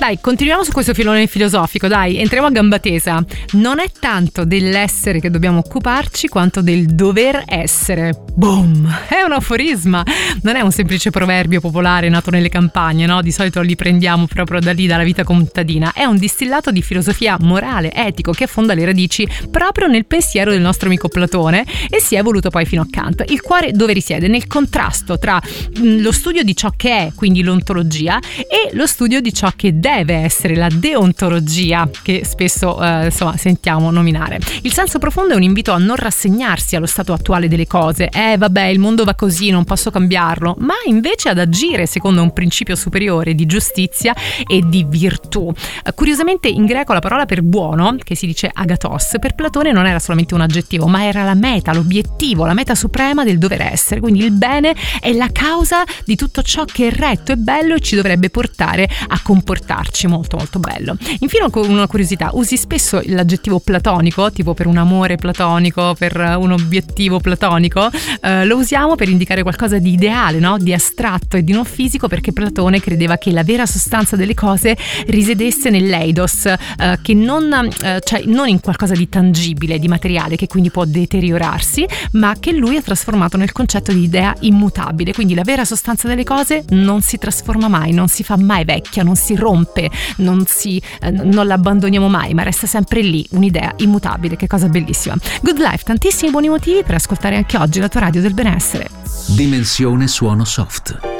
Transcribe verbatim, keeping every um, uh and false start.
Dai, continuiamo su questo filone filosofico, dai, entriamo a gamba tesa. Non è tanto dell'essere che dobbiamo occuparci quanto del dover essere. Boom! È un aforisma, non è un semplice proverbio popolare nato nelle campagne, no? Di solito li prendiamo proprio da lì, dalla vita contadina. È un distillato di filosofia morale, etico, che affonda le radici proprio nel pensiero del nostro amico Platone e si è evoluto poi fino a Kant. Il cuore dove risiede? Nel contrasto tra mh, lo studio di ciò che è, quindi l'ontologia, e lo studio di ciò che deve essere, la deontologia, che spesso eh, insomma sentiamo nominare. Il senso profondo è un invito a non rassegnarsi allo stato attuale delle cose. Eh vabbè, il mondo va così, non posso cambiarlo, ma invece ad agire secondo un principio superiore di giustizia e di virtù. Eh, curiosamente in greco la parola per buono, che si dice agathos, per Platone non era solamente un aggettivo, ma era la meta, l'obiettivo, la meta suprema del dover essere. Quindi il bene è la causa di tutto ciò che è retto e bello e ci dovrebbe portare a comportarci. Molto molto bello. Infine una curiosità: usi spesso l'aggettivo platonico, tipo per un amore platonico, per un obiettivo platonico? Uh, lo usiamo per indicare qualcosa di ideale, no? Di astratto e di non fisico, perché Platone credeva che la vera sostanza delle cose risiedesse nell'eidos, uh, che non, uh, cioè non in qualcosa di tangibile, di materiale, che quindi può deteriorarsi, ma che lui ha trasformato nel concetto di idea immutabile. Quindi la vera sostanza delle cose non si trasforma mai, non si fa mai vecchia, non si rompe, non si uh, non l'abbandoniamo mai, ma resta sempre lì, un'idea immutabile. Che cosa bellissima. Good Life, tantissimi buoni motivi per ascoltare anche oggi la tua radio del benessere. Dimensione suono soft.